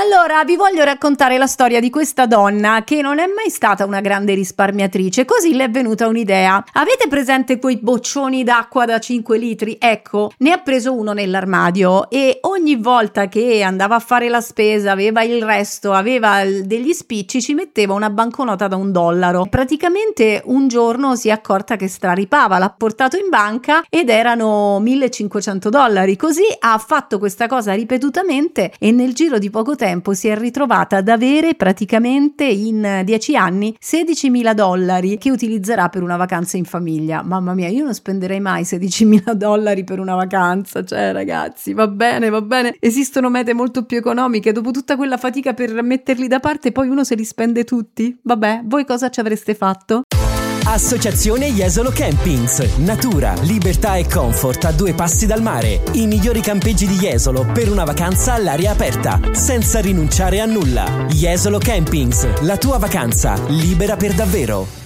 Allora, vi voglio raccontare la storia di questa donna che non è mai stata una grande risparmiatrice, così le è venuta un'idea. Avete presente quei boccioni d'acqua da 5 litri? Ecco, ne ha preso uno nell'armadio e ogni volta che andava a fare la spesa, aveva il resto, aveva degli spicci, ci metteva una banconota da $1. Praticamente un giorno si è accorta che straripava, l'ha portato in banca ed erano $1.500. Così ha fatto questa cosa ripetutamente e nel giro di poco tempo si è ritrovata ad avere praticamente in 10 anni $16.000 che utilizzerà per una vacanza in famiglia. Mamma mia, io non spenderei mai $16.000 per una vacanza, cioè ragazzi, va bene, esistono mete molto più economiche. Dopo tutta quella fatica per metterli da parte, poi uno se li spende tutti. Vabbè, voi cosa ci avreste fatto? Associazione Jesolo Campings. Natura, libertà e comfort a 2 passi dal mare. I migliori campeggi di Jesolo per una vacanza all'aria aperta, senza rinunciare a nulla. Jesolo Campings, la tua vacanza libera per davvero.